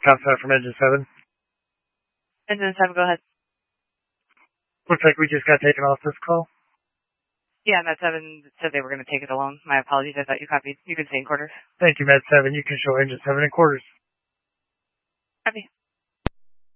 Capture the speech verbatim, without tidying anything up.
Contact from Engine seven. Engine seven, go ahead. Looks like we just got taken off this call. Yeah, Med seven said they were going to take it along. My apologies. I thought you copied. You could stay in quarters. Thank you, Med seven. You can show Engine seven in quarters. Copy.